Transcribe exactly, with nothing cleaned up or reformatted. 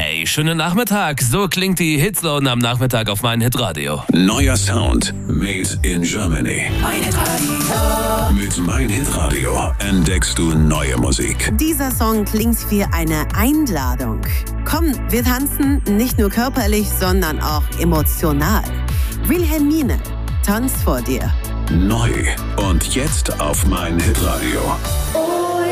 Hey, schönen Nachmittag. So klingt die Hitzone am Nachmittag auf mein Hitradio. Neuer Sound made in Germany. Mein Hitradio. Mit Mein Hitradio entdeckst du neue Musik. Dieser Song klingt wie eine Einladung. Komm, wir tanzen nicht nur körperlich, sondern auch emotional. Wilhelmine, tanz vor dir. Neu und jetzt auf Mein Hitradio.